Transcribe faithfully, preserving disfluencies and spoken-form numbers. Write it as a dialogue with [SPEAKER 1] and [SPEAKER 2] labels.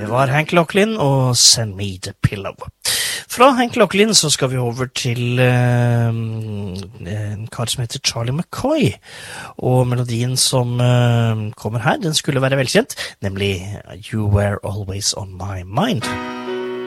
[SPEAKER 1] var Hank Locklin og Send Me the Pillow. Fra Hank Locklin så skal vi over til uh, en kar som heter Charlie McCoy, og melodien som uh, kommer her, den skulle være velkjent, nemlig You Were Always On My Mind.